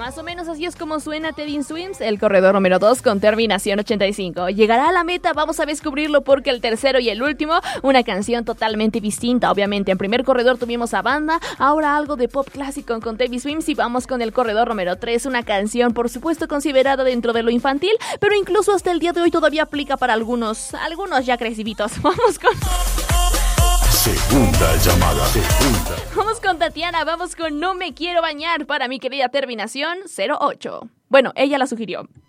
Más o menos así es como suena Teddy Swims, el corredor número 2 con terminación 85. ¿Llegará a la meta? Vamos a descubrirlo porque el tercero y el último, una canción totalmente distinta. Obviamente, en primer corredor tuvimos a banda, ahora algo de pop clásico con Teddy Swims y vamos con el corredor número 3, una canción por supuesto considerada dentro de lo infantil, pero incluso hasta el día de hoy todavía aplica para algunos ya creciditos. Vamos con... Segunda llamada. Vamos con Tatiana, vamos con No me quiero bañar para mi querida terminación 08. Bueno, ella la sugirió.